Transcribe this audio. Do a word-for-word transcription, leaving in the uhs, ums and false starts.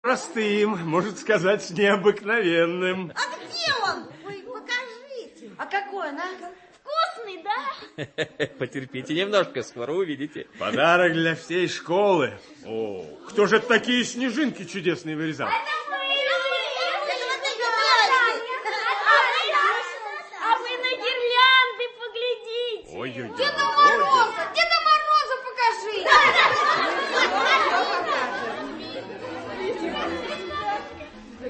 простым, можно сказать, необыкновенным. А где он? Ой, покажите. А какой он, а? Вкусный, да? Потерпите немножко, скоро увидите. Подарок для всей школы. О, кто же такие снежинки чудесные вырезал? А вы на гирлянды поглядите. Ой-ой-ой. Деда